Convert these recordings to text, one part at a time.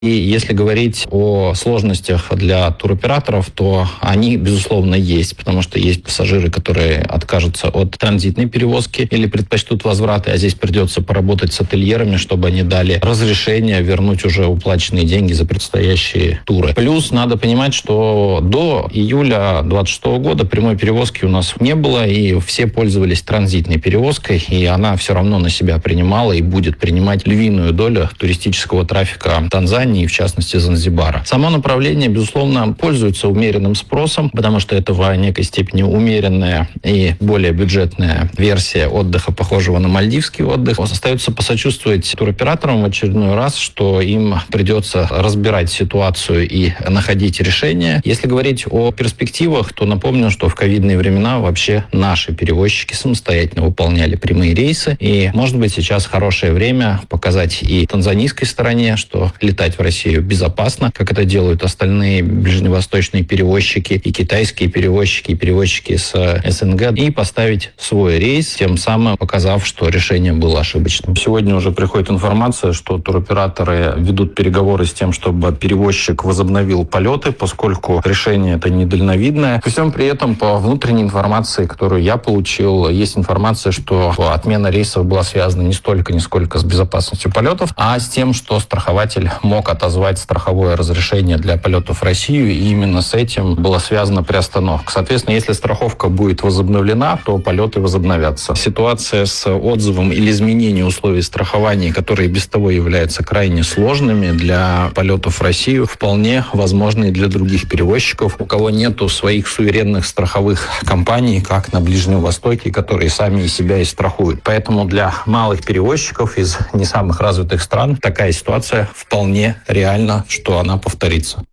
И если говорить о сложностях для туроператоров, то они, безусловно, есть, потому что есть пассажиры, которые откажутся от транзитной перевозки или предпочтут возвраты, а здесь придется поработать с ательерами, чтобы они дали разрешение вернуть уже уплаченные деньги за предстоящие туры. Плюс надо понимать, что до июля 2026 года прямой перевозки у нас не было, и все пользовались транзитной перевозкой, и она все равно на себя принимала и будет принимать львиную долю туристического трафика Танзании, и в частности Занзибара. Само направление, безусловно, пользуется умеренным спросом, потому что это в некой степени умеренная и более бюджетная версия отдыха, похожего на мальдивский отдых. Остается посочувствовать туроператорам в очередной раз, что им придется разбирать ситуацию и находить решения. Если говорить о перспективах, то напомню, что в ковидные времена вообще наши перевозчики самостоятельно выполняли прямые рейсы, и, может быть, сейчас хорошее время показать и танзанийской стороне, что летать в Россию безопасно, как это делают остальные ближневосточные перевозчики, и китайские перевозчики, и перевозчики с СНГ, и поставить свой рейс, тем самым показав, что решение было ошибочным. Сегодня уже приходит информация, что туроператоры ведут переговоры с тем, чтобы перевозчик возобновил полеты, поскольку решение это недальновидное. При всем при этом, по внутренней информации, которую я получил, есть информация, что отмена рейсов была связана не столько, нисколько с безопасностью полетов, а с тем, что страхователь мог отозвать страховое разрешение для полетов в Россию, и именно с этим была связана приостановка. Соответственно, если страховка будет возобновлена, то полеты возобновятся. Ситуация с отзывом или изменением условий страхования, которые без того являются крайне сложными для полетов в Россию, вполне возможны и для других перевозчиков, у кого нету своих суверенных страховых компаний, как на Ближнем Востоке, которые сами себя и страхуют. Поэтому для малых перевозчиков из не самых развитых стран такая ситуация вполне реально, что она повторится.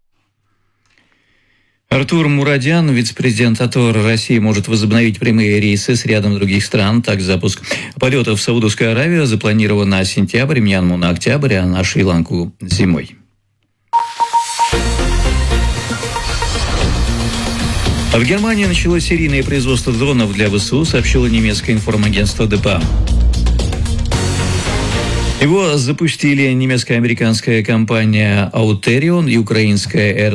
Артур Мурадян, вице-президент АТОР России, может возобновить прямые рейсы с рядом других стран. Так, запуск полетов в Саудовскую Аравию запланирован на сентябрь, Мьянму на октябрь, а на Шри-Ланку зимой. В Германии началось серийное производство дронов для ВСУ, сообщило немецкое информагентство ДПА. Его запустили немецкая и американская компания Auterion и украинская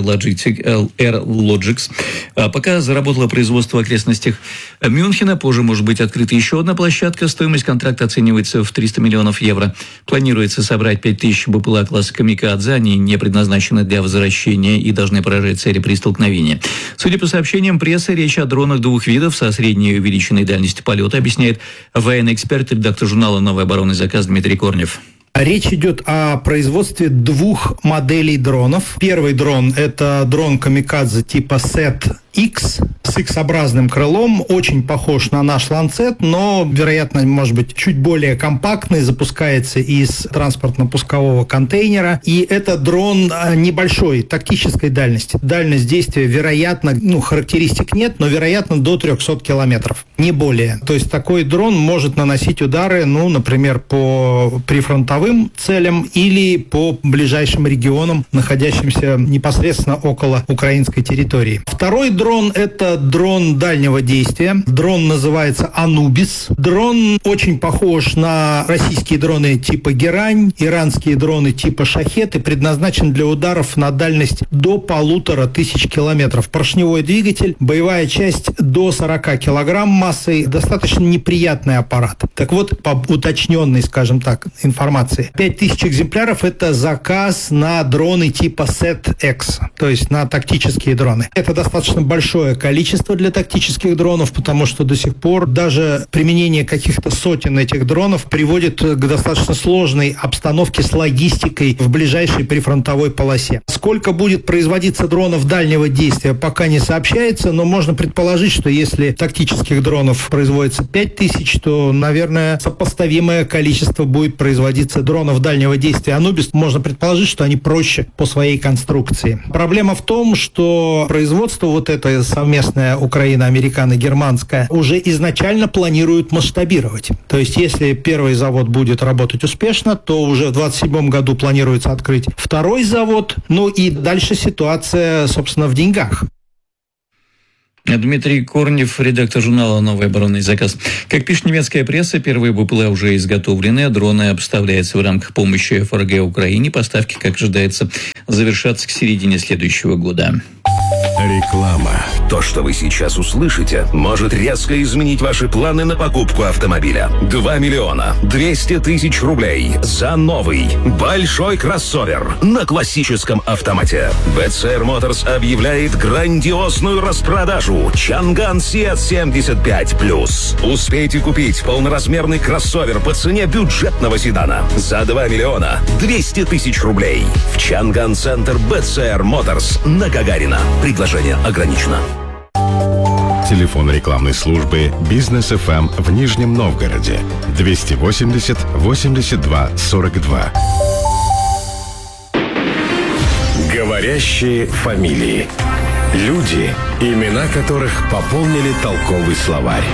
Airlogics. Пока заработало производство в окрестностях Мюнхена. Позже может быть открыта еще одна площадка. Стоимость контракта оценивается в 300 миллионов евро. Планируется собрать 5000 БПЛА класса «Камикадзе». Они не предназначены для возвращения и должны поражать цели при столкновении. Судя по сообщениям прессы, речь о дронах двух видов со средней увеличенной дальностью полета, объясняет военный эксперт и редактор журнала «Новый оборонный заказ» Дмитрий Корнев. Речь идет о производстве двух моделей дронов. Первый дрон – это дрон «Камикадзе» типа SET-X с X-образным крылом, очень похож на наш Lancet, но, вероятно, может быть, чуть более компактный, запускается из транспортно-пускового контейнера. И это дрон небольшой, тактической дальности. Дальность действия, вероятно, характеристик нет, но, вероятно, до 300 километров, не более. То есть такой дрон может наносить удары, например, по прифронтовым целям или по ближайшим регионам, находящимся непосредственно около украинской территории. Второй дрон – это дрон дальнего действия. Дрон называется «Анубис». Дрон очень похож на российские дроны типа «Герань», иранские дроны типа «Шахет» и предназначен для ударов на дальность до 1500 километров. Поршневой двигатель, боевая часть до 40 килограмм массой. Достаточно неприятный аппарат. Так вот, по уточненной, скажем так, информации, 5000 экземпляров – это заказ на дроны типа SET-X, то есть на тактические дроны. Это достаточно большое количество для тактических дронов, потому что до сих пор даже применение каких-то сотен этих дронов приводит к достаточно сложной обстановке с логистикой в ближайшей прифронтовой полосе. Сколько будет производиться дронов дальнего действия, пока не сообщается, но можно предположить, что если тактических дронов производится 5000, то, наверное, сопоставимое количество будет производиться дронов дальнего действия «Анубис». Можно предположить, что они проще по своей конструкции. Проблема в том, что производство вот это совместное украино-американо-германское уже изначально планируют масштабировать. То есть, если первый завод будет работать успешно, то уже в 2027 году планируется открыть второй завод. И дальше ситуация, собственно, в деньгах. Дмитрий Корнев, редактор журнала «Новый оборонный заказ». Как пишет немецкая пресса, первые БПЛА уже изготовлены, дроны обставляются в рамках помощи ФРГ Украине. Поставки, как ожидается, завершатся к середине следующего года. Реклама. То, что вы сейчас услышите, может резко изменить ваши планы на покупку автомобиля. 2 миллиона 200 тысяч рублей за новый большой кроссовер на классическом автомате. BCR Motors объявляет грандиозную распродажу Чанган Сиат 75+. Успейте купить полноразмерный кроссовер по цене бюджетного седана за 2 миллиона 200 тысяч рублей в Чанган Центр BCR Motors на Гагарина. Предложение ограничено. Телефон рекламной службы «Бизнес ФМ» в Нижнем Новгороде 280 82 42. Говорящие фамилии. Люди, имена которых пополнили толковый словарь.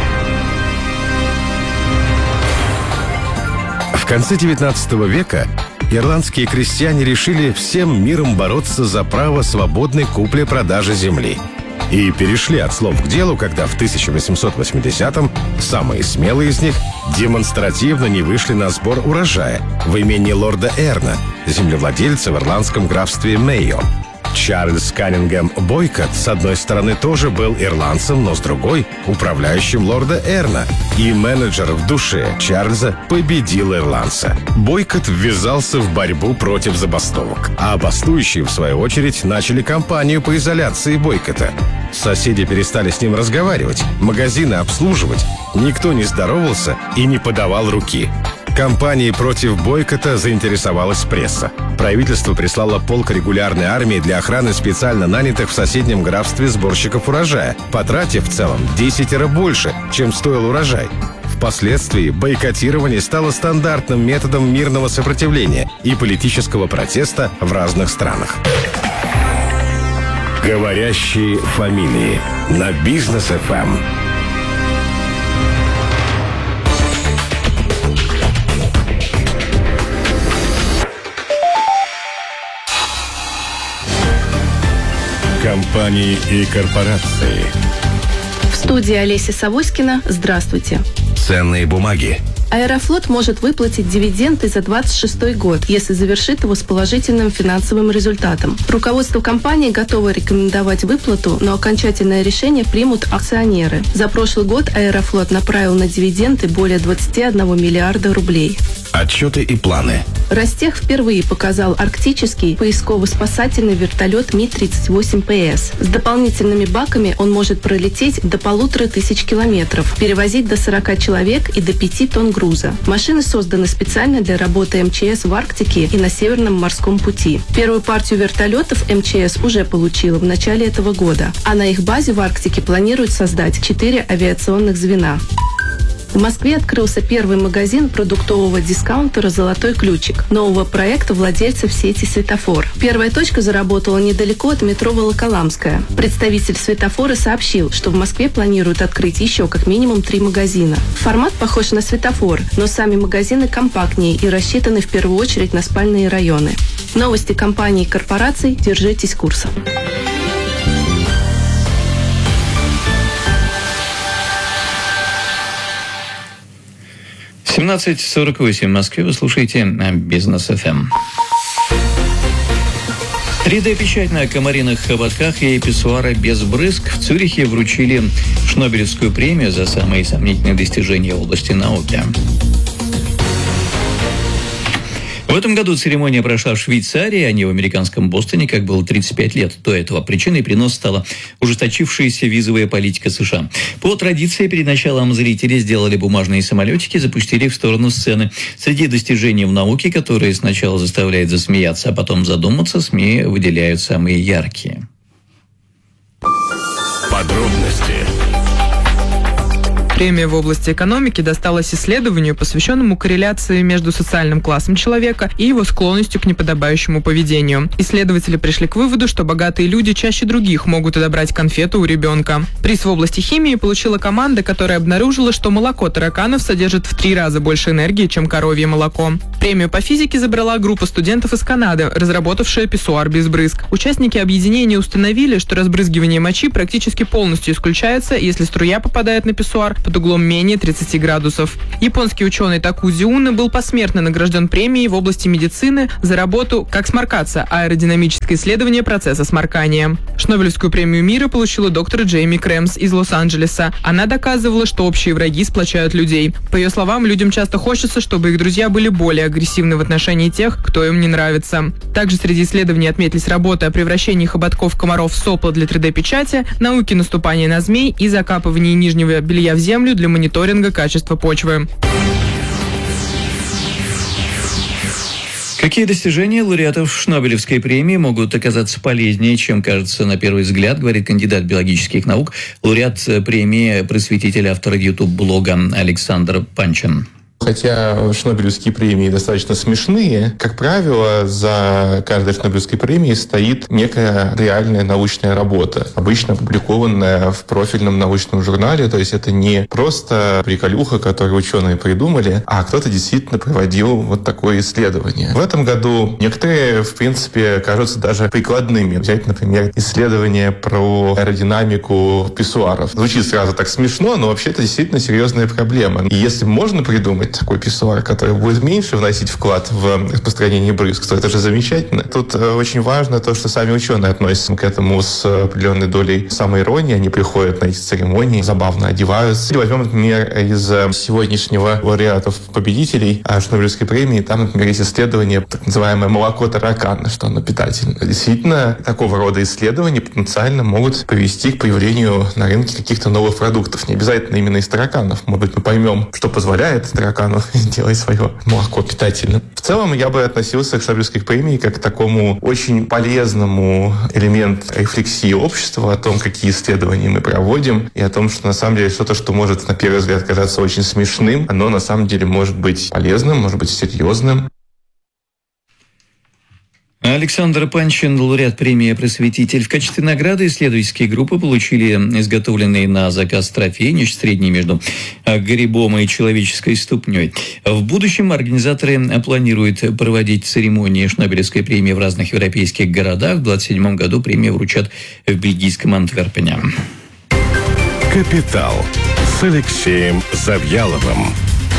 В конце XIX века ирландские крестьяне решили всем миром бороться за право свободной купли-продажи земли. И перешли от слов к делу, когда в 1880-м самые смелые из них демонстративно не вышли на сбор урожая в имении лорда Эрна, землевладельца в ирландском графстве Мейо. Чарльз Каннингем Бойкот, с одной стороны, тоже был ирландцем, но с другой — управляющим лорда Эрна. И менеджер в душе Чарльза победил ирландца. Бойкот ввязался в борьбу против забастовок. А бастующие, в свою очередь, начали кампанию по изоляции Бойкота. Соседи перестали с ним разговаривать, магазины обслуживать. Никто не здоровался и не подавал руки. Кампанией против бойкота заинтересовалась пресса. Правительство прислало полк регулярной армии для охраны специально нанятых в соседнем графстве сборщиков урожая, потратив в целом 10 больше, чем стоил урожай. Впоследствии бойкотирование стало стандартным методом мирного сопротивления и политического протеста в разных странах. Говорящие фамилии на Бизнес ФМ. Компании и корпорации. В студии Олеся Савоськина. Здравствуйте. Ценные бумаги. Аэрофлот может выплатить дивиденды за 2026 год, если завершит его с положительным финансовым результатом. Руководство компании готово рекомендовать выплату, но окончательное решение примут акционеры. За прошлый год Аэрофлот направил на дивиденды более 21 миллиарда рублей. Отчеты и планы. Ростех впервые показал арктический поисково-спасательный вертолет Ми-38ПС. С дополнительными баками он может пролететь до 1500 километров, перевозить до 40 человек и до 5 тонн груза. Машины созданы специально для работы МЧС в Арктике и на Северном морском пути. Первую партию вертолетов МЧС уже получила в начале этого года, а на их базе в Арктике планируют создать 4 авиационных звена. В Москве открылся первый магазин продуктового дискаунтера «Золотой ключик» нового проекта владельцев сети «Светофор». Первая точка заработала недалеко от метро Волоколамская. Представитель «Светофора» сообщил, что в Москве планируют открыть еще как минимум 3 магазина. Формат похож на «Светофор», но сами магазины компактнее и рассчитаны в первую очередь на спальные районы. Новости компаний и корпораций. Держитесь курса. 17:48 в Москве. Вы слушаете Бизнес ФМ. 3D-печать на комариных хоботках и писсуары без брызг. В Цюрихе вручили Шнобелевскую премию за самые сомнительные достижения в области науки. В этом году церемония прошла в Швейцарии, а не в американском Бостоне, как было 35 лет до этого. Причиной переноса стала ужесточившаяся визовая политика США. По традиции, перед началом зрители сделали бумажные самолетики, запустили их в сторону сцены. Среди достижений в науке, которые сначала заставляют засмеяться, а потом задуматься, СМИ выделяют самые яркие. Подробности Премия в области экономики досталась исследованию, посвященному корреляции между социальным классом человека и его склонностью к неподобающему поведению. Исследователи пришли к выводу, что богатые люди чаще других могут отобрать конфету у ребенка. Приз в области химии получила команда, которая обнаружила, что молоко тараканов содержит в 3 раза больше энергии, чем коровье молоко. Премию по физике забрала группа студентов из Канады, разработавшая писсуар без брызг. Участники объединения установили, что разбрызгивание мочи практически полностью исключается, если струя попадает на писсуар под углом менее 30 градусов. Японский ученый Такузи Уна был посмертно награжден премией в области медицины за работу «Как сморкаться. Аэродинамическое исследование процесса сморкания». Шнобелевскую премию мира получила доктор Джейми Крэмс из Лос-Анджелеса. Она доказывала, что общие враги сплочают людей. По ее словам, людям часто хочется, чтобы их друзья были более агрессивны в отношении тех, кто им не нравится. Также среди исследований отметились работы о превращении хоботков комаров в сопла для 3D-печати, науки наступания на змей и закапывании нижнего белья в землю для мониторинга качества почвы. Какие достижения лауреатов Шнобелевской премии могут оказаться полезнее, чем кажется на первый взгляд, говорит кандидат биологических наук, лауреат премии, просветитель, автор YouTube-блога Александр Панчин. Хотя шнобелевские премии достаточно смешные, как правило, за каждой шнобелевской премией стоит некая реальная научная работа, обычно опубликованная в профильном научном журнале. То есть это не просто приколюха, которую ученые придумали, а кто-то действительно проводил вот такое исследование. В этом году некоторые, в принципе, кажутся даже прикладными. Взять, например, исследование про аэродинамику писсуаров. Звучит сразу так смешно, но вообще-то действительно серьезная проблема. И если можно придумать такой писсуар, который будет меньше вносить вклад в распространение брызг, то это же замечательно. Тут очень важно то, что сами ученые относятся к этому с определенной долей самоиронии. Они приходят на эти церемонии, забавно одеваются. Или возьмем, например, из сегодняшнего лауреатов-победителей Шнобелевской премии. Там, например, есть исследование, так называемое молоко таракана, что оно питательно. Действительно, такого рода исследования потенциально могут привести к появлению на рынке каких-то новых продуктов. Не обязательно именно из тараканов. Может быть, мы поймем, что позволяет тараканам делать свое молоко питательным. В целом, я бы относился к Шнобелевской премии как к такому очень полезному элементу рефлексии общества о том, какие исследования мы проводим, и о том, что на самом деле что-то, что может на первый взгляд казаться очень смешным, оно на самом деле может быть полезным, может быть серьезным. Александр Панчин, лауреат премии «Просветитель». В качестве награды исследовательские группы получили изготовленный на заказ трофей, нечто среднее между грибом и человеческой ступней. В будущем организаторы планируют проводить церемонии Шнобелевской премии в разных европейских городах. В 2027 году премию вручат в бельгийском Антверпене. «Капитал» с Алексеем Завьяловым.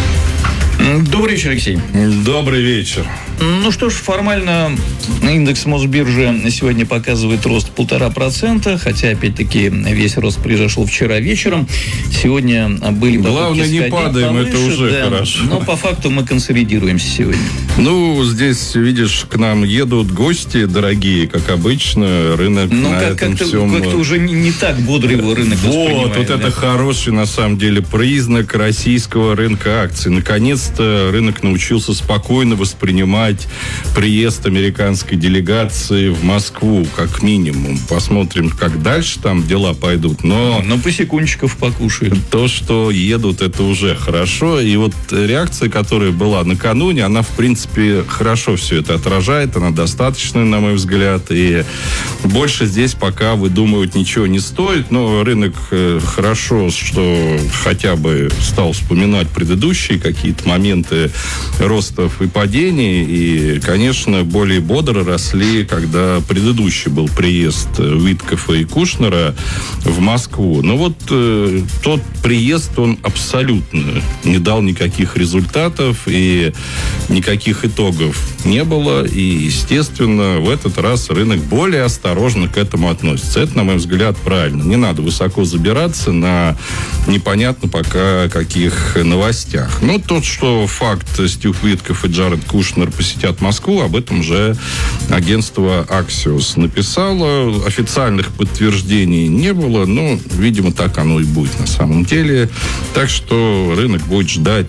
Добрый вечер, Алексей. Добрый вечер. Ну что ж, формально индекс Мосбиржи сегодня показывает рост 1,5%, хотя, опять-таки, весь рост произошел вчера вечером. Сегодня были попытки Главное, не падаем, повыше, это уже да, хорошо. Но по факту мы консолидируемся сегодня. Ну, здесь, видишь, к нам едут гости дорогие, как обычно. Рынок на этом всем... как-то уже не так бодрый его рынок воспринимает. Вот это хороший, на самом деле, признак российского рынка акций. Наконец-то рынок научился спокойно воспринимать приезд американской делегации в Москву, как минимум. Посмотрим, как дальше там дела пойдут. Но посекундчиков покушают. То, что едут, это уже хорошо. И вот реакция, которая была накануне, она, в принципе, хорошо все это отражает. Она достаточная, на мой взгляд. И больше здесь пока выдумывать ничего не стоит. Но рынок хорошо, что хотя бы стал вспоминать предыдущие какие-то моменты ростов и падений. И, конечно, более бодро росли, когда предыдущий был приезд Виткофа и Кушнера в Москву. Но вот тот приезд, он абсолютно не дал никаких результатов и никаких итогов не было. И, естественно, в этот раз рынок более осторожно к этому относится. Это, на мой взгляд, правильно. Не надо высоко забираться на непонятно пока каких новостях. Но тот, что факт Стив Виткоф и Джаред Кушнер посетили посетят Москву. Об этом же агентство Axios написало. Официальных подтверждений не было, но, видимо, так оно и будет на самом деле. Так что рынок будет ждать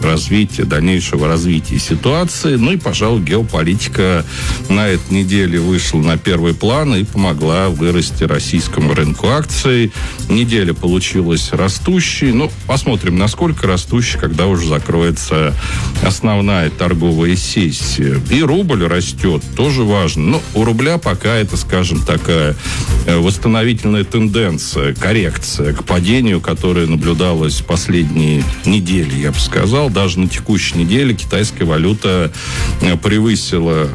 дальнейшего развития ситуации. Ну и, пожалуй, геополитика на этой неделе вышла на первый план и помогла вырасти российскому рынку акций. Неделя получилась растущей. Ну, посмотрим, насколько растущей, когда уже закроется основная торговая сессия. И рубль растет, тоже важно. Но у рубля пока это, скажем, такая восстановительная тенденция, коррекция к падению, которое наблюдалось последние недели, я бы сказал. Даже на текущей неделе китайская валюта превысила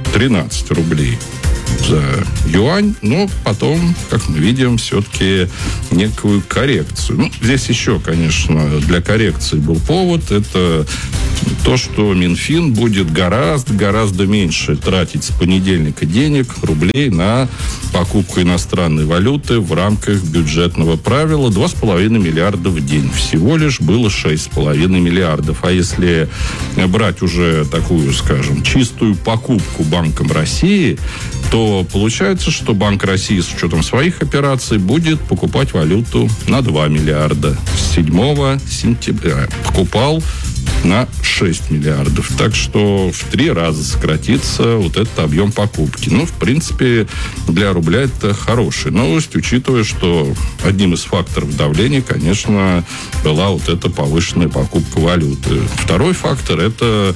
13 рублей за юань, но потом, как мы видим, все-таки некую коррекцию. Ну, здесь еще, конечно, для коррекции был повод. Это то, что Минфин будет гораздо меньше тратить с понедельника денег, рублей, на покупку иностранной валюты в рамках бюджетного правила. 2,5 миллиарда в день. Всего лишь было 6,5 миллиардов. А если брать уже такую, скажем, чистую покупку Банком России, то получается, что Банк России с учетом своих операций будет покупать валюту на 2 миллиарда. С 7 сентября покупал на 6 миллиардов. Так что в 3 раза сократится вот этот объем покупки. Ну, в принципе, для рубля это хорошая новость, учитывая, что одним из факторов давления, конечно, была вот эта повышенная покупка валюты. Второй фактор – это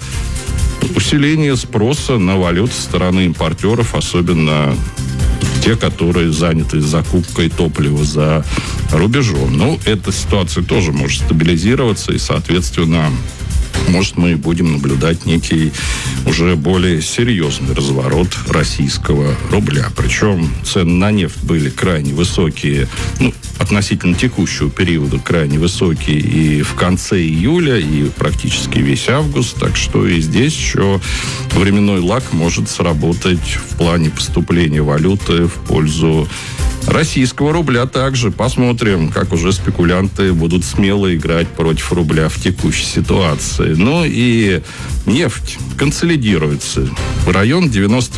усиление спроса на валюту со стороны импортеров, особенно те, которые заняты закупкой топлива за рубежом. Ну, эта ситуация тоже может стабилизироваться, и, соответственно, может, мы будем наблюдать некий уже более серьезный разворот российского рубля. Причем цены на нефть были крайне высокие, относительно текущего периода крайне высокие и в конце июля, и практически весь август. Так что и здесь еще временной лаг может сработать в плане поступления валюты в пользу российского рубля. Также посмотрим, как уже спекулянты будут смело играть против рубля в текущей ситуации. Ну и нефть консолидируется. В район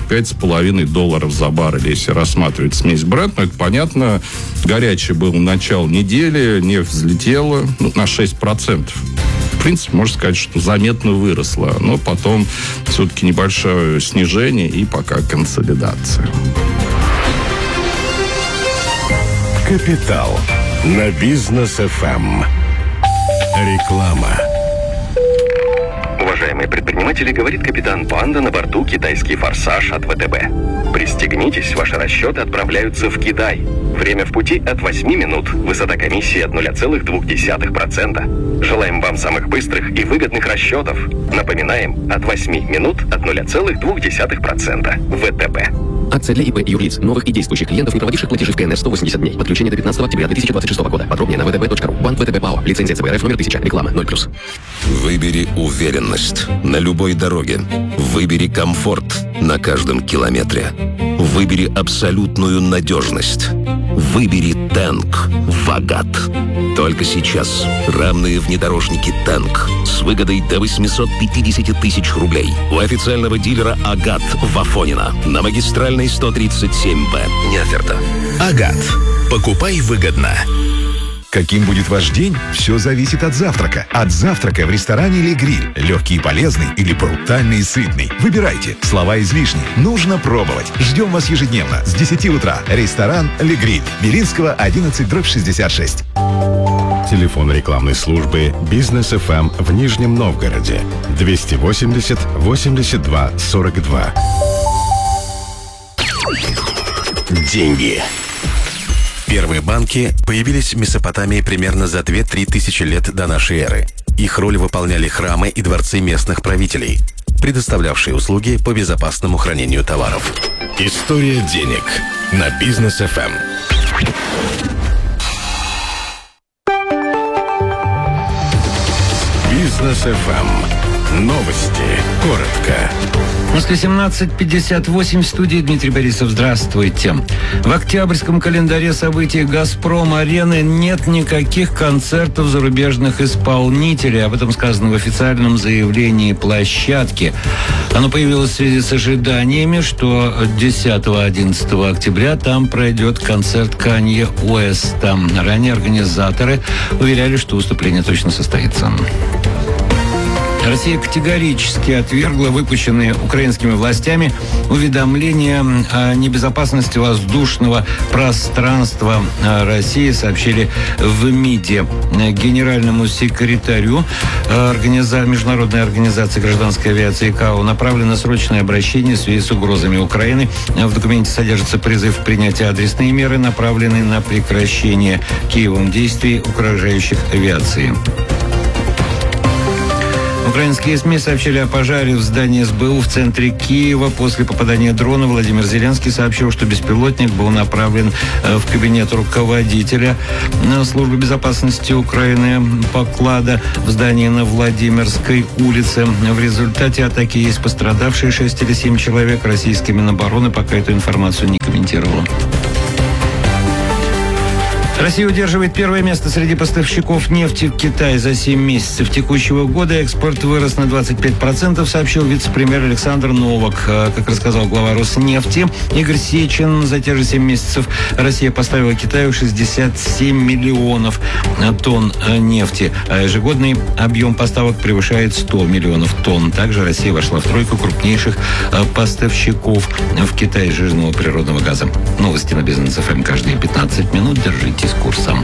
$95,5 за баррель, если рассматривать смесь Brent. Но это понятно, горячий был начало недели, нефть взлетела на 6%. В принципе, можно сказать, что заметно выросла. Но потом все-таки небольшое снижение и пока консолидация. Капитал на Бизнес ФМ. Реклама. Уважаемые предприниматели, говорит капитан Панда, на борту китайский форсаж от ВТБ. Пристегнитесь, ваши расчеты отправляются в Китай. Время в пути от 8 минут. Высота комиссии от 0,2%. Желаем вам самых быстрых и выгодных расчетов. Напоминаем, от 8 минут от 0,2%. ВТБ. Акция для ИП и юрлиц, новых и действующих клиентов, не проводивших платежи в КНР 180 дней. Подключение до 15 октября 2026 года. Подробнее на vtb.ru. Банк ВТБ ПАО. Лицензия ЦБРФ номер 1000. Реклама 0+. Выбери уверенность на любой дороге. Выбери комфорт на каждом километре. Выбери абсолютную надежность. Выбери Тэнк Вагат. Только сейчас рамные внедорожники Тэнк с выгодой до 850 тысяч рублей у официального дилера Агат в Афонино на магистральной 137Б. Неоферта. Агат. Покупай выгодно. Каким будет ваш день, все зависит от завтрака. От завтрака в ресторане «Ле Гриль». Легкий и полезный или брутальный и сытный. Выбирайте. Слова излишни. Нужно пробовать. Ждем вас ежедневно с 10 утра. Ресторан «Ле Гриль». Белинского, 11/66. Телефон рекламной службы «Бизнес ФМ» в Нижнем Новгороде. 280 82 42. Деньги. Первые банки появились в Месопотамии примерно за 2-3 тысячи лет до нашей эры. Их роль выполняли храмы и дворцы местных правителей, предоставлявшие услуги по безопасному хранению товаров. История денег на Бизнес ФМ. Бизнес ФМ. Новости. Коротко. В Москве 17:58, в студии Дмитрий Борисов. Здравствуйте. В октябрьском календаре событий «Газпром-арены» нет никаких концертов зарубежных исполнителей. Об этом сказано в официальном заявлении площадки. Оно появилось в связи с ожиданиями, что 10-11 октября там пройдет концерт Канье Уэста. Ранее организаторы уверяли, что выступление точно состоится. Россия категорически отвергла выпущенные украинскими властями уведомления о небезопасности воздушного пространства России, сообщили в МИДе. Генеральному секретарю Международной организации гражданской авиации ИКАО направлено срочное обращение в связи с угрозами Украины. В документе содержится призыв принять адресные меры, направленные на прекращение Киевом действий, угрожающих авиации. Украинские СМИ сообщили о пожаре в здании СБУ в центре Киева. После попадания дрона Владимир Зеленский сообщил, что беспилотник был направлен в кабинет руководителя службы безопасности Украины Поклада в здании на Владимирской улице. В результате атаки есть пострадавшие, 6 или 7 человек. Российская Минобороны пока эту информацию не комментировала. Россия удерживает первое место среди поставщиков нефти в Китай за 7 месяцев текущего года. Экспорт вырос на 25%, сообщил вице-премьер Александр Новак. Как рассказал глава Роснефти Игорь Сечин, за те же 7 месяцев Россия поставила Китаю 67 миллионов тонн нефти. А ежегодный объем поставок превышает 100 миллионов тонн. Также Россия вошла в тройку крупнейших поставщиков в Китай жирного природного газа. Новости на Бизнес ФМ каждые 15 минут. Держитесь с курсом.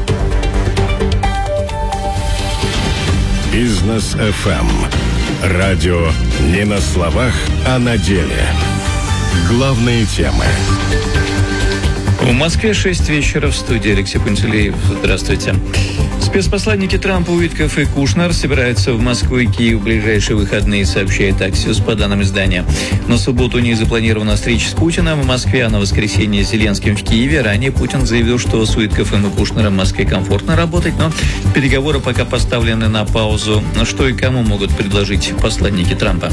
Бизнес ФМ. Радио не на словах, а на деле. Главные темы. В Москве 6 вечера, в студии Алексей Пантелеев. Здравствуйте. Спецпосланники Трампа Уиткоф и Кушнер собираются в Москву и Киев в ближайшие выходные, сообщает Axios по данным издания. На субботу у них запланирована встреча с Путиным в Москве, а на воскресенье с Зеленским в Киеве. Ранее Путин заявил, что с Уиткофом и Кушнером в Москве комфортно работать, но переговоры пока поставлены на паузу. Что и кому могут предложить посланники Трампа?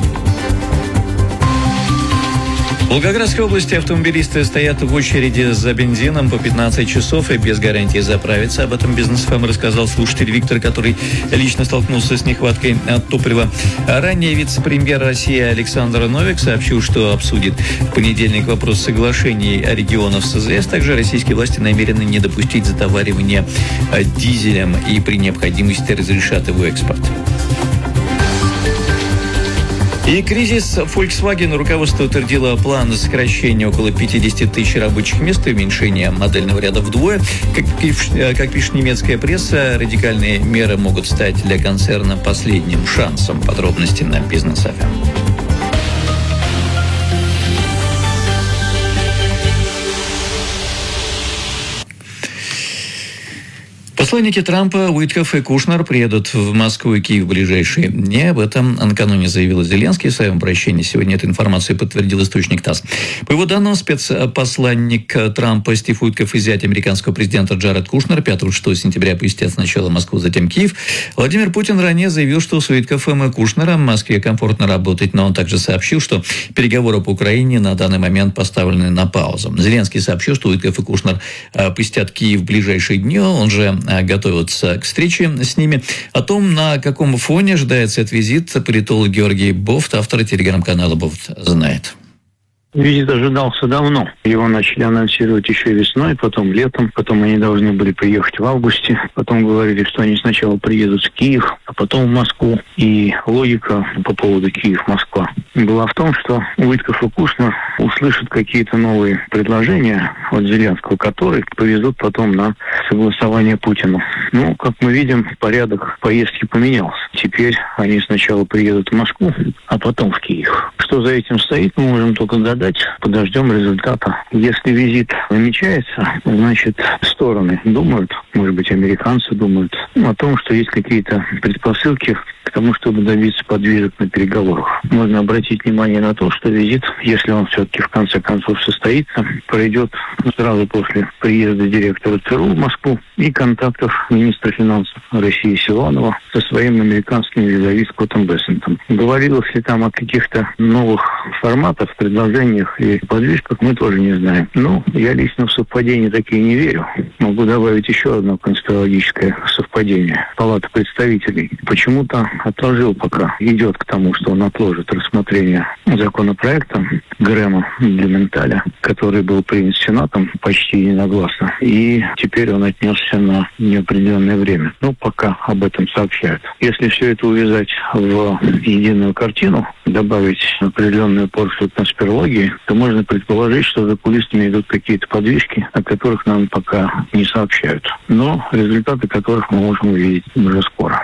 В Волгоградской области автомобилисты стоят в очереди за бензином по 15 часов и без гарантии заправиться. Об этом Бизнес ФМ рассказал слушатель Виктор, который лично столкнулся с нехваткой топлива. А ранее вице-премьер России Александр Новик сообщил, что обсудит в понедельник вопрос соглашений регионов с СЗС. Также российские власти намерены не допустить затоваривания дизелем и при необходимости разрешат его экспорт. И кризис Volkswagen. Руководство утвердило план сокращения около 50 тысяч рабочих мест и уменьшения модельного ряда вдвое. Как пишет немецкая пресса, радикальные меры могут стать для концерна последним шансом. Подробности на Бизнес ФМ. Посланники Трампа Уиткоф и Кушнер приедут в Москву и Киев в ближайшие дни. Об этом накануне заявил Зеленский в своем обращении. Сегодня эту информацию подтвердил источник ТАСС. По его данным, спецпосланник Трампа Стив Уиткоф и зять американского президента Джаред Кушнер 5-6 сентября посетят сначала Москву, затем Киев. Владимир Путин ранее заявил, что с Уиткофом и Кушнером в Москве комфортно работать, но он также сообщил, что переговоры по Украине на данный момент поставлены на паузу. Зеленский сообщил, что Уиткоф и Кушнер посетят Киев в ближайшие дни. Он же готовятся к встрече с ними. О том, на каком фоне ожидается этот визит, политолог Георгий Бофт, автор телеграм-канала «Бофт», знает. Визит ожидался давно. Его начали анонсировать еще весной, потом летом. Потом они должны были приехать в августе. Потом говорили, что они сначала приедут в Киев, а потом в Москву. И логика по поводу Киев-Москва была в том, что Уиткоф и Кушнер услышат какие-то новые предложения от Зеленского, которые повезут потом на согласование Путину. Ну, как мы видим, порядок поездки поменялся. Теперь они сначала приедут в Москву, а потом в Киев. Что за этим стоит, мы можем только гадать. Подождем результата. Если визит намечается, значит, стороны думают, может быть, американцы думают о том, что есть какие-то предпосылки к тому, чтобы добиться подвижек на переговорах. Можно обратить внимание на то, что визит, если он все-таки в конце концов состоится, пройдет сразу после приезда директора ЦРУ в Москву и контактов министра финансов России Силуанова со своим американским визави Скоттом Бессентом. Говорилось ли там о каких-то новых форматах, предложениях и подвижках, мы тоже не знаем. Ну, я лично в совпадения такие не верю. Могу добавить еще одно конспирологическое совпадение. Палата представителей почему-то отложил, пока идет к тому, что он отложит рассмотрение законопроекта Грэма для Менталя, который был принят Сенатом почти единогласно. И теперь он отнесся на неопределенное время. Ну, пока об этом сообщают. Если все это увязать в единую картину, добавить определенную порцию конспирологии, то можно предположить, что за кулисами идут какие-то подвижки, о которых нам пока не сообщают. Но результаты которых мы можем увидеть уже скоро.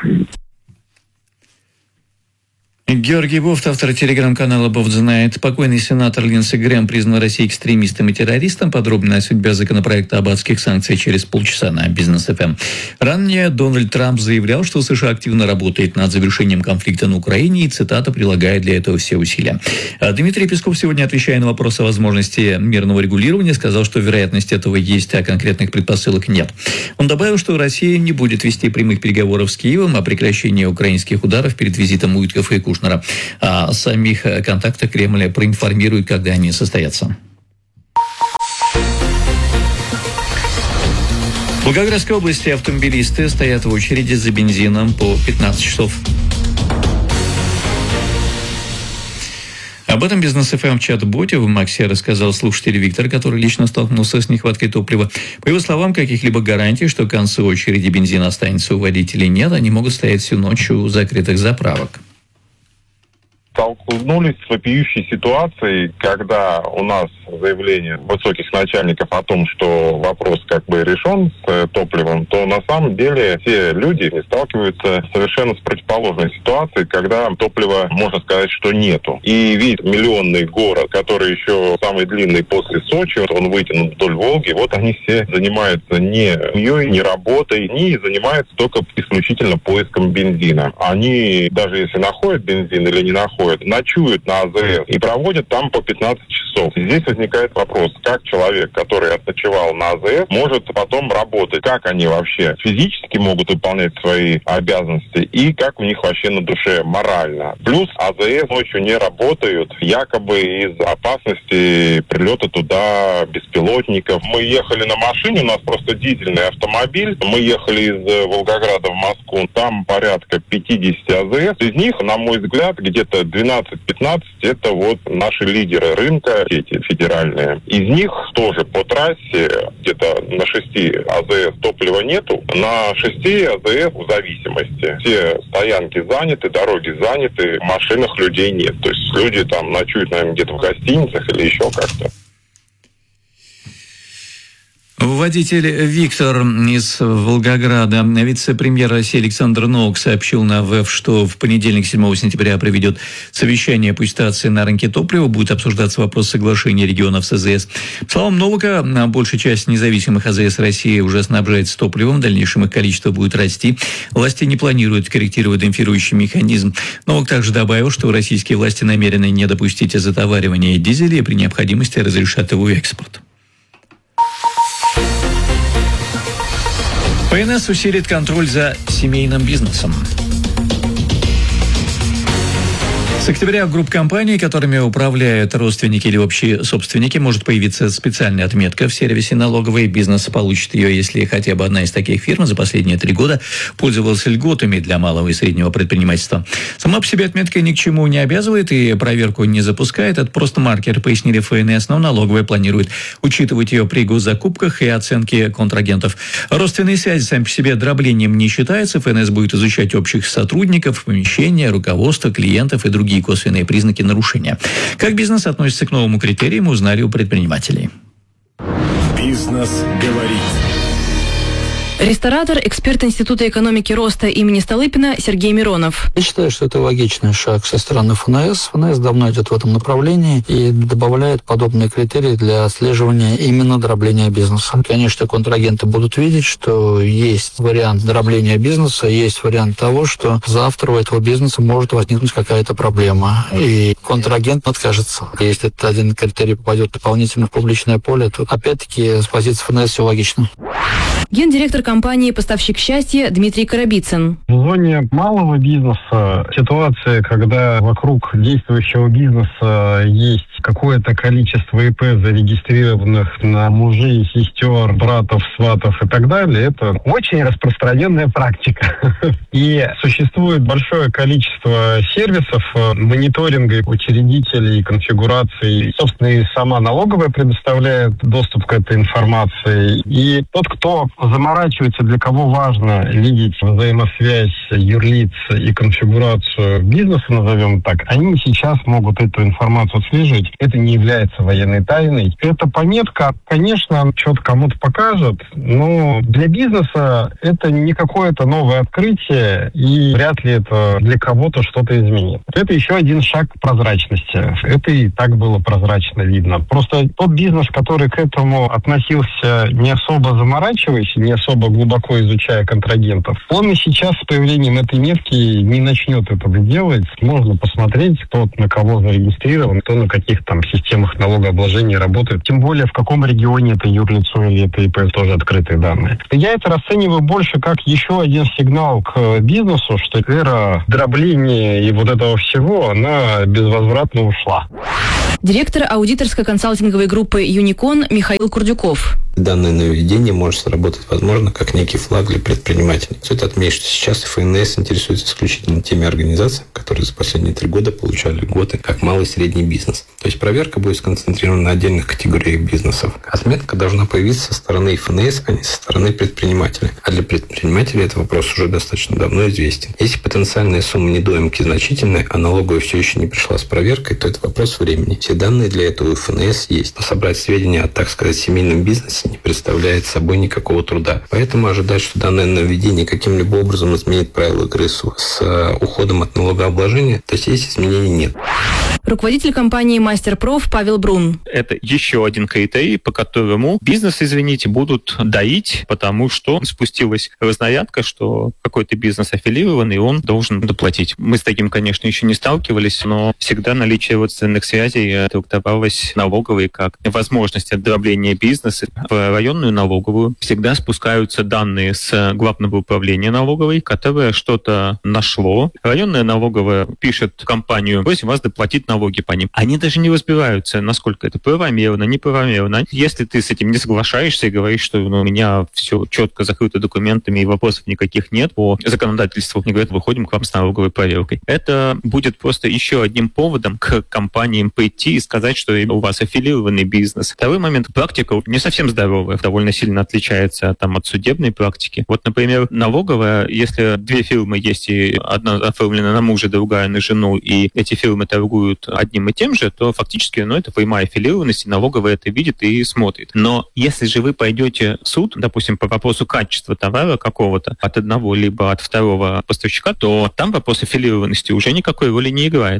Георгий Бофт, автор телеграм-канала «Бофт знает». Покойный сенатор Линдси Грэм признан Россией экстремистом и террористом. Подробно о судьбе законопроекта об адских санкциях через полчаса на Бизнес ФМ. Ранее Дональд Трамп заявлял, что США активно работает над завершением конфликта на Украине и, цитата, прилагает для этого все усилия. Дмитрий Песков сегодня, отвечая на вопрос о возможности мирного регулирования, сказал, что вероятность этого есть, а конкретных предпосылок нет. Он добавил, что Россия не будет вести прямых переговоров с Киевом о прекращении украинских ударов перед визитом Уиткофа и Кушнера. О самих контактах Кремль проинформирует, когда они состоятся. В Волгоградской области автомобилисты стоят в очереди за бензином по 15 часов. Об этом Бизнес ФМ в чат-боте в Максе рассказал слушатель Виктор, который лично столкнулся с нехваткой топлива. По его словам, каких-либо гарантий, что к концу очереди бензин останется у водителей, нет, они могут стоять всю ночь у закрытых заправок. Столкнулись с вопиющей ситуацией, когда у нас заявление высоких начальников о том, что вопрос как бы решен с топливом, то на самом деле все люди сталкиваются совершенно с противоположной ситуацией, когда топлива, можно сказать, что нету. И видит миллионный город, который еще самый длинный после Сочи, он вытянут вдоль Волги, вот они все занимаются не семьей, не работой, не занимаются только исключительно поиском бензина. Они, даже если находят бензин или не находят, ночуют на АЗС и проводят там по 15 часов. Здесь возникает вопрос, как человек, который отночевал на АЗС, может потом работать, как они вообще физически могут выполнять свои обязанности и как у них вообще на душе морально. Плюс АЗС ночью не работают, якобы из опасности прилета туда беспилотников. Мы ехали на машине, у нас просто дизельный автомобиль, мы ехали из Волгограда в Москву, там порядка 50 АЗС, из них, на мой взгляд, где-то 12-15 это вот наши лидеры рынка, эти федеральные. Из них тоже по трассе где-то на 6 АЗС топлива нету, на 6 АЗС в зависимости. Все стоянки заняты, дороги заняты, в машинах людей нет. То есть люди там ночуют, наверное, где-то в гостиницах или еще как-то. Водитель Виктор из Волгограда, вице-премьер России Александр Новак сообщил на ВЭФ, что в понедельник, 7 сентября, проведет совещание по ситуации на рынке топлива. Будет обсуждаться вопрос соглашения регионов с АЗС. По словам Новака, большая часть независимых АЗС России уже снабжается топливом. В дальнейшем их количество будет расти. Власти не планируют корректировать демпфирующий механизм. Новак также добавил, что российские власти намерены не допустить затоваривания дизеля и при необходимости разрешат его экспорт. ФНС усилит контроль за семейным бизнесом. С октября в групп компаний, которыми управляют родственники или общие собственники, может появиться специальная отметка в сервисе налоговой. Бизнес получит ее, если хотя бы одна из таких фирм за последние 3 года пользовалась льготами для малого и среднего предпринимательства. Сама по себе отметка ни к чему не обязывает и проверку не запускает. Это просто маркер, пояснили ФНС, но налоговая планирует учитывать ее при госзакупках и оценке контрагентов. Родственные связи сами по себе дроблением не считаются. ФНС будет изучать общих сотрудников, помещения, руководство, клиентов и другие косвенные признаки нарушения. Как бизнес относится к новому критерию, мы узнали у предпринимателей. Бизнес говорит. Ресторатор, эксперт Института экономики роста имени Столыпина Сергей Миронов. Я считаю, что это логичный шаг со стороны ФНС. ФНС давно идет в этом направлении и добавляет подобные критерии для отслеживания именно дробления бизнеса. Конечно, контрагенты будут видеть, что есть вариант дробления бизнеса, есть вариант того, что завтра у этого бизнеса может возникнуть какая-то проблема, и контрагент откажется. Если этот один критерий попадет дополнительно в публичное поле, то опять-таки с позиции ФНС все логично. Гендиректор компании «Поставщик счастья» Дмитрий Коробицын. В зоне малого бизнеса ситуация, когда вокруг действующего бизнеса есть какое-то количество ИП, зарегистрированных на мужей, сестер, братов, сватов и так далее, это очень распространенная практика. И существует большое количество сервисов мониторинга учредителей, конфигураций. Собственно, и сама налоговая предоставляет доступ к этой информации. И тот, кто заморачивается, для кого важно видеть взаимосвязь юрлиц и конфигурацию бизнеса, назовем так, они сейчас могут эту информацию отслеживать. Это не является военной тайной. Эта пометка, конечно, что-то кому-то покажет, но для бизнеса это не какое-то новое открытие, и вряд ли это для кого-то что-то изменит. Это еще один шаг к прозрачности. Это и так было прозрачно видно. Просто тот бизнес, который к этому относился не особо заморачиваясь, не особо глубоко изучая контрагентов, он и сейчас с появлением этой метки не начнет этого делать. Можно посмотреть, кто на кого зарегистрирован, кто на каких там системах налогообложения работает. Тем более, в каком регионе это юрлицо или это ИП, тоже открытые данные. Я это расцениваю больше как еще один сигнал к бизнесу, что эра дробления и вот этого всего, она безвозвратно ушла. Директор аудиторской консалтинговой группы «Юникон» Михаил Курдюков. Данное нововведение может сработать, возможно, как некий флаг для предпринимателей. Стоит отметить, что сейчас ФНС интересуется исключительно теми организациями, которые за последние 3 года получали льготы, как малый и средний бизнес. То есть проверка будет сконцентрирована на отдельных категориях бизнесов. Отметка должна появиться со стороны ФНС, а не со стороны предпринимателя. А для предпринимателей этот вопрос уже достаточно давно известен. Если потенциальная сумма недоимки значительная, а налоговая все еще не пришла с проверкой, то это вопрос времени. Все данные для этого у ФНС есть. Но собрать сведения о, так сказать, семейном бизнесе не представляет собой никакого труда. Поэтому ожидать, что данное нововведение каким-либо образом изменит правила игры с уходом от налогообложения, то здесь изменений нет. Руководитель компании «Мастерпроф» Павел Брун. Это еще один критерий, по которому бизнес, извините, будут доить, потому что спустилась разнарядка, что какой-то бизнес аффилированный, и он должен доплатить. Мы с таким, конечно, еще не сталкивались, но всегда наличие родственных связей трактовалось налоговой как возможность отдробления бизнеса. В районную налоговую всегда спускаются данные с главного управления налоговой, которое что-то нашло. Районная налоговая пишет в компанию: просим вас доплатить налоги по ним. Они даже не разбираются, насколько это правомерно, неправомерно. Если ты с этим не соглашаешься и говоришь, что у меня все четко закрыто документами и вопросов никаких нет по законодательству, они говорят: выходим к вам с налоговой проверкой. Это будет просто еще одним поводом к компаниям прийти и сказать, что у вас аффилированный бизнес. Второй момент. Практика не совсем здоровая, довольно сильно отличается от судебной практики. Вот, например, налоговая, если 2 фирмы есть, и одна оформлена на мужа, другая на жену, и эти фирмы торгуют одним и тем же, то фактически это прямая аффилированность, и налоговая это видит и смотрит. Но если же вы пойдете в суд, допустим, по вопросу качества товара какого-то от одного либо от второго поставщика, то там вопрос аффилированности уже никакой роли не играет.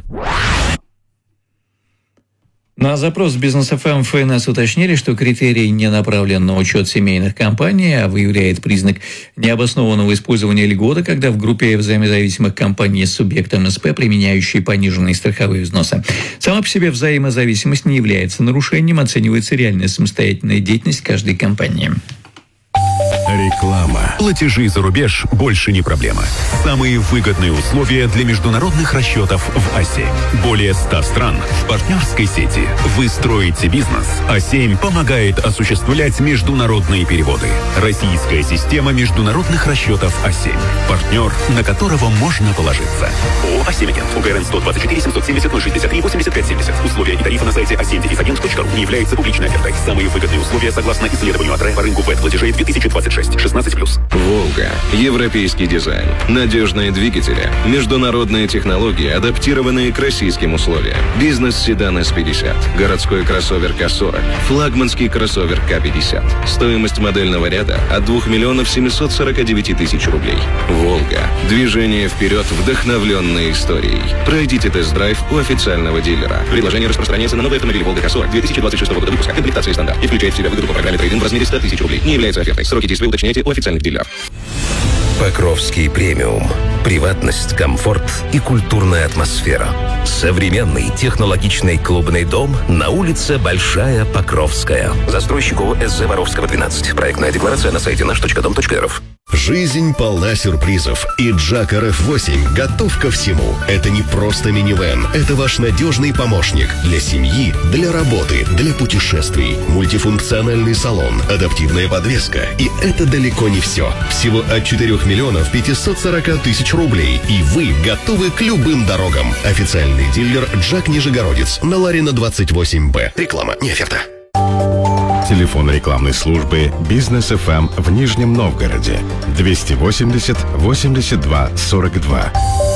На запрос Бизнес.ФМ ФНС уточнили, что критерий не направлен на учет семейных компаний, а выявляет признак необоснованного использования льготы, когда в группе взаимозависимых компаний с субъектом СП, применяющие пониженные страховые взносы. Сама по себе взаимозависимость не является нарушением, оценивается реальная самостоятельная деятельность каждой компании. Реклама. Платежи за рубеж больше не проблема. Самые выгодные условия для международных расчетов в А7. Более 100 стран в партнерской сети. Вы строите бизнес. А7 помогает осуществлять международные переводы. Российская система международных расчетов А7. Партнер, на которого можно положиться. ООО «А7 Агент». УГРН 124 770 063 85 70. Условия и тарифы на сайте a7-agent.ru не являются публичной офертой. Самые выгодные условия согласно исследованию АТРЭ по рынку платежей 2026. 16+. «Волга». Европейский дизайн. Надежные двигатели. Международные технологии, адаптированные к российским условиям. Бизнес-седан С-50. Городской кроссовер К-40. Флагманский кроссовер К-50. Стоимость модельного ряда от 2 миллионов 749 тысяч рублей. «Волга». Движение вперед, вдохновленной историей. Пройдите тест-драйв у официального дилера. Предложение распространяется на новые автомобили «Волга К-40» 2026 года выпуска. Комплектация стандарт. И включает в себя выгоду по программе трейд-ин в размере 100 тысяч рублей. Не является офертой. Сроки действия уточняйте у официальных дилеров. Покровский премиум. Приватность, комфорт и культурная атмосфера. Современный технологичный клубный дом на улице Большая Покровская. Застройщик ООО СЗ Воровского, 12. Проектная декларация на сайте наш.дом.рф. Жизнь полна сюрпризов, и Джак RF8 готов ко всему. Это не просто минивэн, это ваш надежный помощник для семьи, для работы, для путешествий. Мультифункциональный салон, адаптивная подвеска. И это далеко не все. Всего от 4 миллионов 540 тысяч рублей, и вы готовы к любым дорогам. Официальный дилер Джак Нижегородец на Ларина 28Б. Реклама, не оферта. Телефон рекламной службы «Бизнес ФМ» в Нижнем Новгороде 280 82 42.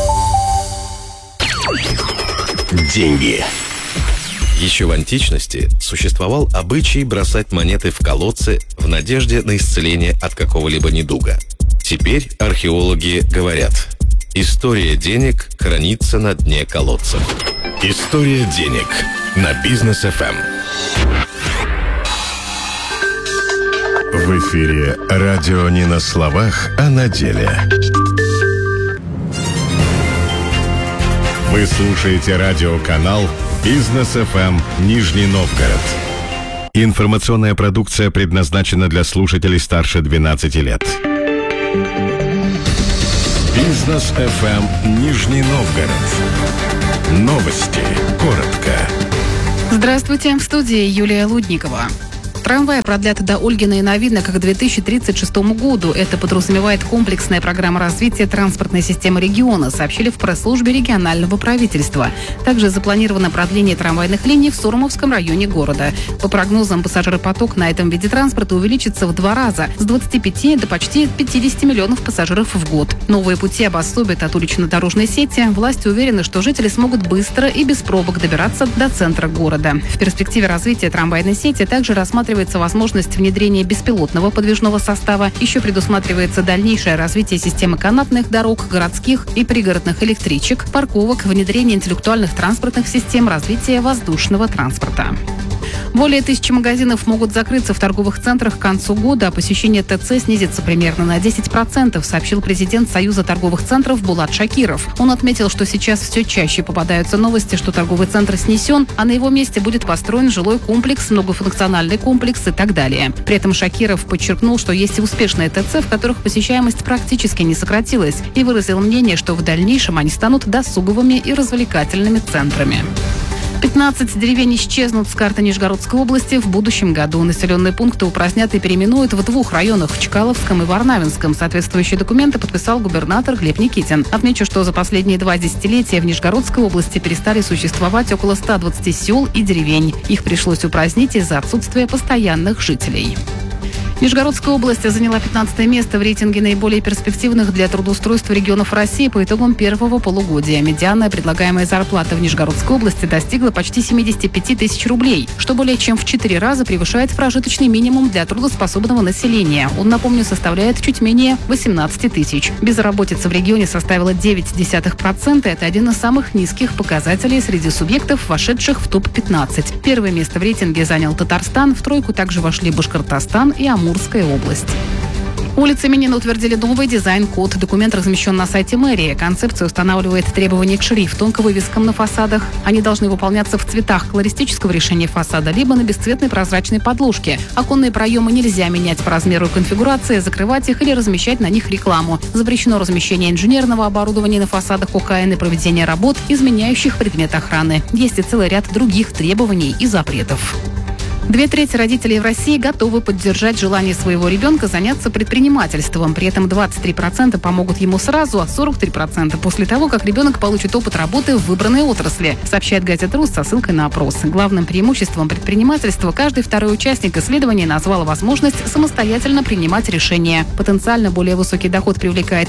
Деньги. Еще в античности существовал обычай бросать монеты в колодцы в надежде на исцеление от какого-либо недуга. Теперь археологи говорят: история денег хранится на дне колодца. История денег на Бизнес ФМ. В эфире радио не на словах, а на деле. Вы слушаете радиоканал Бизнес ФМ Нижний Новгород. Информационная продукция предназначена для слушателей старше 12 лет. Бизнес ФМ Нижний Новгород. Новости. Коротко. Здравствуйте, в студии Юлия Лудникова. Трамваи продлят до Ольгина и Новинок к 2036 году. Это подразумевает комплексная программа развития транспортной системы региона, сообщили в пресс-службе регионального правительства. Также запланировано продление трамвайных линий в Сормовском районе города. По прогнозам, пассажиропоток на этом виде транспорта увеличится в 2 раза, с 25 до почти 50 миллионов пассажиров в год. Новые пути обособят от улично-дорожной сети. Власти уверены, что жители смогут быстро и без пробок добираться до центра города. В перспективе развития трамвайной сети также рассматривается возможность внедрения беспилотного подвижного состава. Еще предусматривается дальнейшее развитие системы канатных дорог, городских и пригородных электричек, парковок, внедрение интеллектуальных транспортных систем, развитие воздушного транспорта. Более 1000 магазинов могут закрыться в торговых центрах к концу года, а посещение ТЦ снизится примерно на 10%, сообщил президент Союза торговых центров Булат Шакиров. Он отметил, что сейчас все чаще попадаются новости, что торговый центр снесен, а на его месте будет построен жилой комплекс, многофункциональный комплекс и так далее. При этом Шакиров подчеркнул, что есть и успешные ТЦ, в которых посещаемость практически не сократилась, и выразил мнение, что в дальнейшем они станут досуговыми и развлекательными центрами. 15 деревень исчезнут с карты Нижегородской области в будущем году. Населенные пункты упразднят и переименуют в 2 районах – в Чкаловском и Варнавинском. Соответствующие документы подписал губернатор Глеб Никитин. Отмечу, что за последние 2 десятилетия в Нижегородской области перестали существовать около 120 сел и деревень. Их пришлось упразднить из-за отсутствия постоянных жителей. Нижегородская область заняла 15 место в рейтинге наиболее перспективных для трудоустройства регионов России по итогам первого полугодия. Медианная предлагаемая зарплата в Нижегородской области достигла почти 75 тысяч рублей, что более чем в 4 раза превышает прожиточный минимум для трудоспособного населения. Он, напомню, составляет чуть менее 18 тысяч. Безработица в регионе составила 0,9%. Это один из самых низких показателей среди субъектов, вошедших в топ-15. Первое место в рейтинге занял Татарстан, в тройку также вошли Башкортостан и Амурская область. Улицы Минина утвердили новый дизайн-код. Документ размещен на сайте мэрии. Концепция устанавливает требования к шрифту, к вывескам на фасадах. Они должны выполняться в цветах колористического решения фасада, либо на бесцветной прозрачной подложке. Оконные проемы нельзя менять по размеру и конфигурации, закрывать их или размещать на них рекламу. Запрещено размещение инженерного оборудования на фасадах ОКН и проведение работ, изменяющих предмет охраны. Есть и целый ряд других требований и запретов. 2/3 родителей в России готовы поддержать желание своего ребенка заняться предпринимательством. При этом 23% помогут ему сразу, а 43% после того, как ребенок получит опыт работы в выбранной отрасли, сообщает Газета.ру со ссылкой на опрос. Главным преимуществом предпринимательства каждый второй участник исследования назвал возможность самостоятельно принимать решения. Потенциально более высокий доход привлекает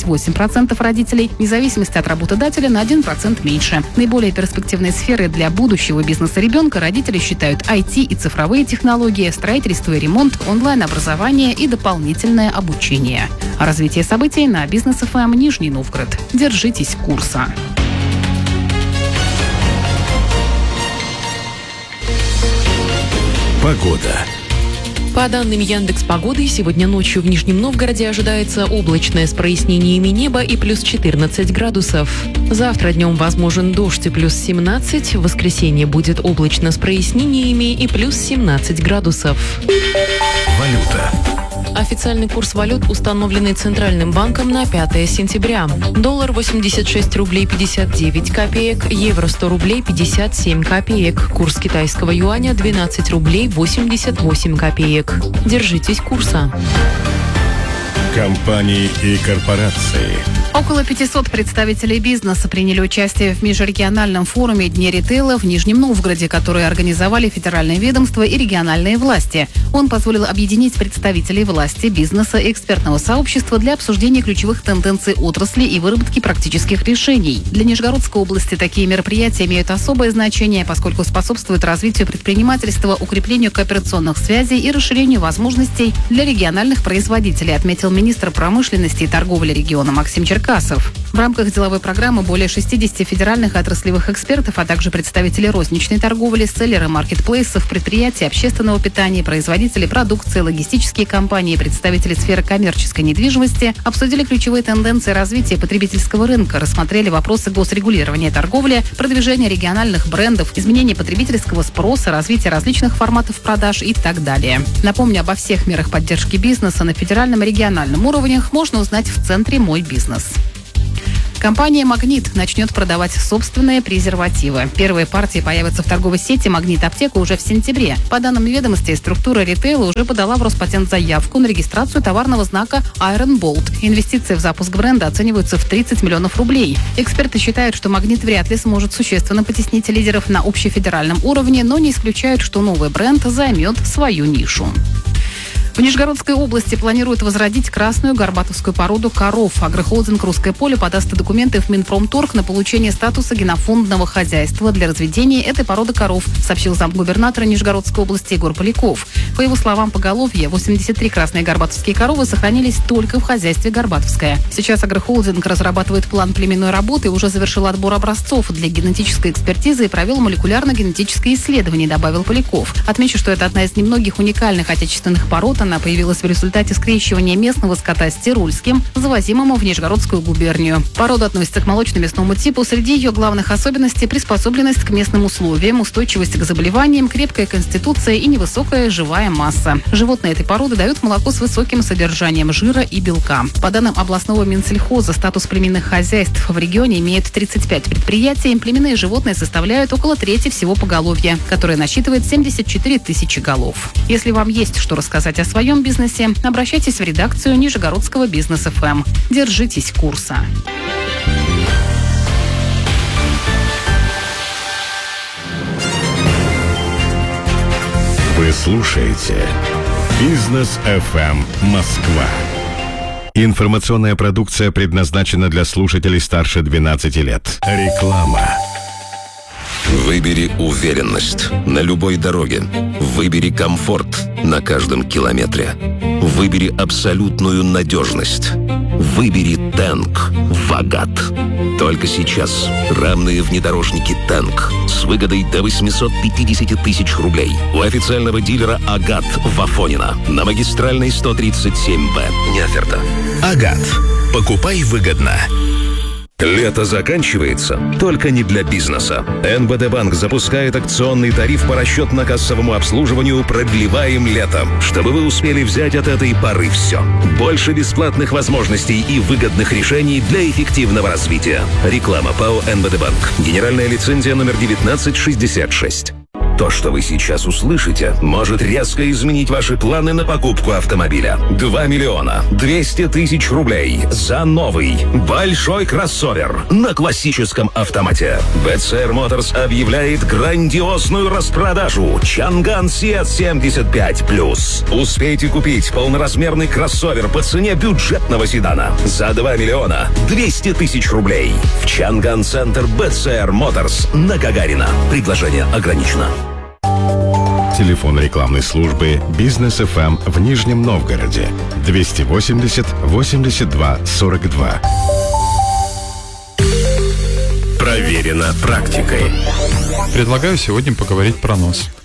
38% родителей, независимость от работодателя на 1% меньше. Наиболее перспективные сферы для будущего бизнеса ребенка родители считают IT и цифровые технологии, строительство и ремонт, онлайн-образование и дополнительное обучение. О развитии событий на Бизнес ФМ Нижний Новгород. Держитесь курса. Погода. По данным Яндекс.Погоды, сегодня ночью в Нижнем Новгороде ожидается облачное с прояснениями неба и плюс 14 градусов. Завтра днем возможен дождь и плюс 17, в воскресенье будет облачно с прояснениями и плюс 17 градусов. Валюта. Официальный курс валют, установленный Центральным банком на 5 сентября. Доллар 86 рублей 59 копеек, евро 100 рублей 57 копеек. Курс китайского юаня 12 рублей 88 копеек. Держитесь курса. Компании и корпорации. Около 500 представителей бизнеса приняли участие в межрегиональном форуме «Дни ритейла» в Нижнем Новгороде, который организовали федеральные ведомства и региональные власти. Он позволил объединить представителей власти, бизнеса и экспертного сообщества для обсуждения ключевых тенденций отрасли и выработки практических решений. Для Нижегородской области такие мероприятия имеют особое значение, поскольку способствуют развитию предпринимательства, укреплению кооперационных связей и расширению возможностей для региональных производителей, отметил министр промышленности и торговли региона Максим Черкасов. В рамках деловой программы более 60 федеральных отраслевых экспертов, а также представители розничной торговли, селлеры маркетплейсов, предприятий общественного питания, производители продукции, логистические компании, представители сферы коммерческой недвижимости обсудили ключевые тенденции развития потребительского рынка, рассмотрели вопросы госрегулирования торговли, продвижения региональных брендов, изменения потребительского спроса, развития различных форматов продаж и так далее. Напомню, обо всех мерах поддержки бизнеса на федеральном и региональном уровнях можно узнать в центре «Мой бизнес». Компания «Магнит» начнет продавать собственные презервативы. Первые партии появятся в торговой сети «Магнит Аптека» уже в сентябре. По данным ведомости, структура ритейла уже подала в Роспатент заявку на регистрацию товарного знака Iron Bolt. Инвестиции в запуск бренда оцениваются в 30 миллионов рублей. Эксперты считают, что «Магнит» вряд ли сможет существенно потеснить лидеров на общефедеральном уровне, но не исключают, что новый бренд займет свою нишу. В Нижегородской области планируют возродить красную горбатовскую породу коров. Агрохолдинг «Русское поле» подаст документы в Минпромторг на получение статуса генофондного хозяйства для разведения этой породы коров, сообщил замгубернатора Нижегородской области Егор Поляков. По его словам, поголовье 83 красные горбатовские коровы сохранились только в хозяйстве «Горбатовское». Сейчас агрохолдинг разрабатывает план племенной работы и уже завершил отбор образцов для генетической экспертизы и провел молекулярно-генетические исследования, добавил Поляков. Отмечу, что это одна из немногих уникальных отечественных пород. Она появилась в результате скрещивания местного скота с тирольским, завозимому в Нижегородскую губернию. Порода относится к молочно-мясному типу. Среди ее главных особенностей – приспособленность к местным условиям, устойчивость к заболеваниям, крепкая конституция и невысокая живая масса. Животные этой породы дают молоко с высоким содержанием жира и белка. По данным областного Минсельхоза, статус племенных хозяйств в регионе имеет 35 предприятий. Племенные животные составляют около трети всего поголовья, которое насчитывает 74 тысячи голов. Если вам есть что рассказать о своем бизнесе, обращайтесь в редакцию Нижегородского бизнес ФМ. Держитесь курса. Вы слушаете «Бизнес ФМ Москва». Информационная продукция предназначена для слушателей старше 12 лет. Реклама. Выбери уверенность на любой дороге. Выбери комфорт на каждом километре. Выбери абсолютную надежность. Выбери Тэнк Вагат. Только сейчас рамные внедорожники Тэнк с выгодой до 850 тысяч рублей у официального дилера «Агат» в Афонино на магистральной 137Б. Не оферта. «Агат». Покупай выгодно. Лето заканчивается, только не для бизнеса. НБД Банк запускает акционный тариф по расчетно-кассовому обслуживанию «Продлеваем летом», чтобы вы успели взять от этой поры все. Больше бесплатных возможностей и выгодных решений для эффективного развития. Реклама ПАО «НБД Банк». Генеральная лицензия номер 1966. То, что вы сейчас услышите, может резко изменить ваши планы на покупку автомобиля. 2 миллиона 200 тысяч рублей за новый большой кроссовер на классическом автомате. BCR Motors объявляет грандиозную распродажу Чанган Сиат 75+. Успейте купить полноразмерный кроссовер по цене бюджетного седана за 2 миллиона 200 тысяч рублей в Чанган Центр BCR Motors на Гагарина. Предложение ограничено. Телефон рекламной службы «Бизнес ФМ» в Нижнем Новгороде 280 82 42. Проверено практикой. Предлагаю сегодня поговорить про нос. К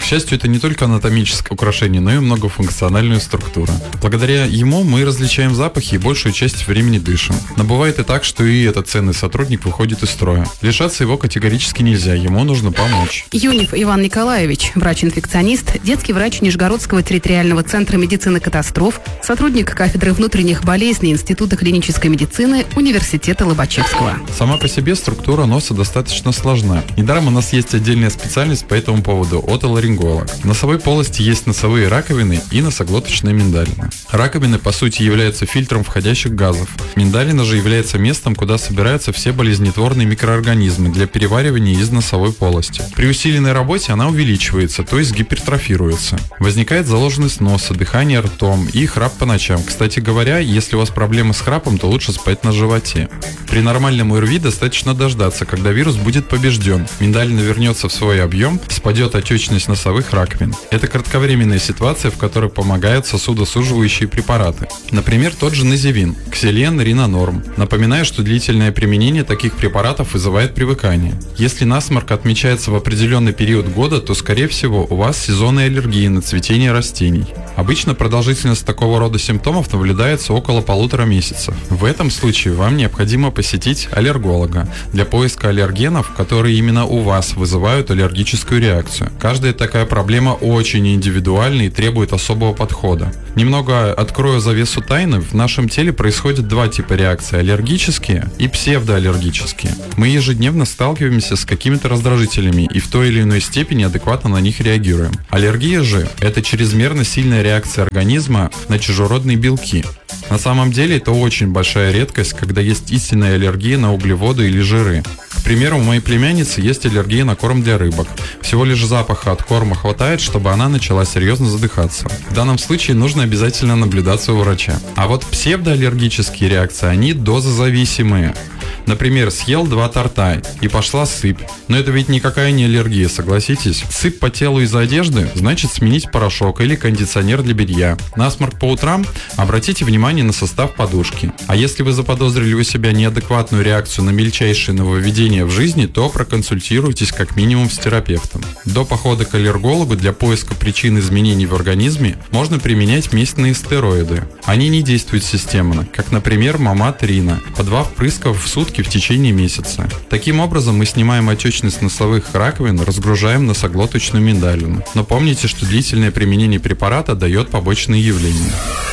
счастью, это не только анатомическое украшение, но и многофункциональная структура. Благодаря ему мы различаем запахи и большую часть времени дышим. Но бывает и так, что и этот ценный сотрудник выходит из строя. Лишаться его категорически нельзя, ему нужно помочь. Юнев Иван Николаевич, врач-инфекционист, детский врач Нижегородского территориального центра медицины катастроф, сотрудник кафедры внутренних болезней Института клинической медицины Университета Лобачевского. Сама по себе структура носа достаточно сложна. Недаром у нас есть отдельная специальность по этому поводу – отоларинголог. В носовой полости есть носовые раковины и носоглоточная миндалина. Раковины, по сути, являются фильтром входящих газов. Миндалина же является местом, куда собираются все болезнетворные микроорганизмы для переваривания из носовой полости. При усиленной работе она увеличивается, то есть гипертрофируется. Возникает заложенность носа, дыхание ртом и храп по ночам. Кстати говоря, если у вас проблемы с храпом, то лучше спать на животе. При нормальном ОРВИ достаточно дождаться, когда вирус будет побежден, миндалина вернется в свой объем, спадет отечность носовых раковин. Это кратковременная ситуация, в которой помогают сосудосуживающие препараты. Например, тот же Називин, Ксилен, Ринонорм. Напоминаю, что длительное применение таких препаратов вызывает привыкание. Если насморк отмечается в определенный период года, то, скорее всего, у вас сезонная аллергия на цветение растений. Обычно продолжительность такого рода симптомов наблюдается около 1,5 месяцев. В этом случае вам необходимо посетить аллерголога для поиска аллергенов, которые именно у вас вызывают аллергическую реакцию. Каждая такая проблема очень индивидуальна и требует особого подхода. Немного открою завесу тайны, в нашем теле происходят два типа реакций – аллергические и псевдоаллергические. Мы ежедневно сталкиваемся с какими-то раздражителями и в той или иной степени адекватно на них реагируем. Аллергия же – это чрезмерно сильная реакция организма на чужеродные белки. На самом деле это очень большая редкость, когда есть истинная аллергия на углеводы или жиры. К примеру, у моей племянницы есть аллергия на корм для рыбок. Всего лишь запаха от корма хватает, чтобы она начала серьезно задыхаться. В данном случае нужно обязательно наблюдаться у врача. А вот псевдоаллергические реакции, они дозозависимые. Например, съел 2 торта и пошла сыпь. Но это ведь никакая не аллергия, согласитесь? Сыпь по телу из-за одежды, значит сменить порошок или кондиционер для белья. Насморк по утрам? Обратите внимание на состав подушки. А если вы заподозрили у себя неадекватную реакцию на мельчайшие нововведения в жизни, то проконсультируйтесь как минимум с терапевтом. До похода к аллергологу для поиска причин изменений в организме можно применять местные стероиды. Они не действуют системно, как, например, Мамат Рина, по 2 впрыска в сутки в течение месяца. Таким образом, мы снимаем отечность носовых раковин, разгружаем носоглоточную миндалину. Но помните, что длительное применение препарата дает побочные явления.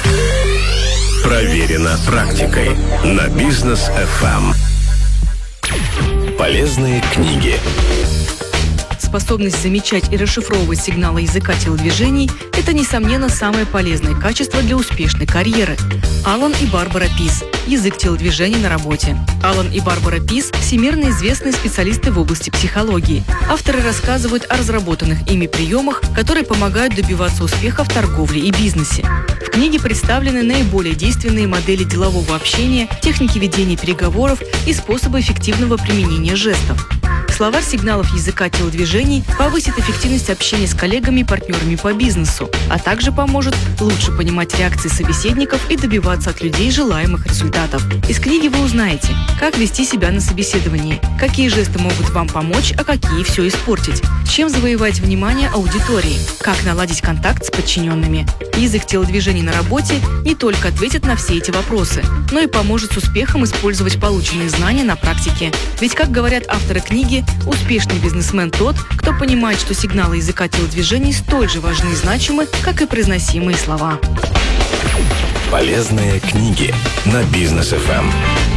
Проверено практикой на Бизнес FM. Полезные книги. Способность замечать и расшифровывать сигналы языка телодвижений – это, несомненно, самое полезное качество для успешной карьеры. Алан и Барбара Пис. Язык телодвижений на работе. Алан и Барбара Пис – всемирно известные специалисты в области психологии. Авторы рассказывают о разработанных ими приемах, которые помогают добиваться успеха в торговле и бизнесе. В книге представлены наиболее действенные модели делового общения, техники ведения переговоров и способы эффективного применения жестов. Словарь сигналов языка телодвижений повысит эффективность общения с коллегами и партнерами по бизнесу, а также поможет лучше понимать реакции собеседников и добиваться от людей желаемых результатов. Из книги вы узнаете, как вести себя на собеседовании, какие жесты могут вам помочь, а какие все испортить, чем завоевать внимание аудитории, как наладить контакт с подчиненными. Язык телодвижений на работе не только ответит на все эти вопросы, но и поможет с успехом использовать полученные знания на практике. Ведь, как говорят авторы книги, успешный бизнесмен тот, кто понимает, что сигналы языка телодвижений столь же важны и значимы, как и произносимые слова. Полезные книги на Бизнес FM.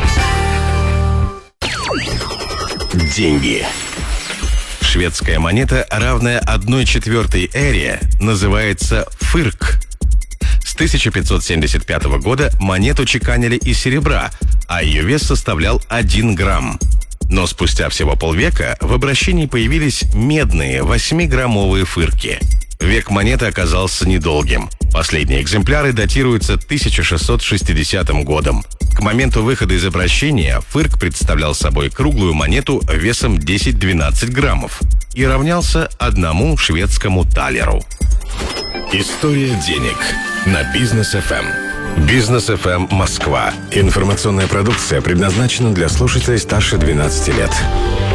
Деньги. Шведская монета, равная 1/4 эре, называется фырк. С 1575 года монету чеканили из серебра, а ее вес составлял 1 грамм. Но спустя всего полвека в обращении появились медные 8-граммовые фырки. Век монеты оказался недолгим. Последние экземпляры датируются 1660 годом. К моменту выхода из обращения фырк представлял собой круглую монету весом 10-12 граммов и равнялся 1 шведскому талеру. История денег на Бизнес FM. Бизнес FM Москва. Информационная продукция предназначена для слушателей старше 12 лет.